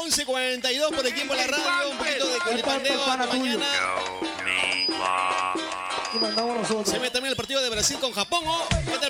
11:42 por equipo de la radio. Un poquito de colipandeo esta mañana. Se ve también el partido de Brasil con Japón. ¿Oh? ¿Qué tal?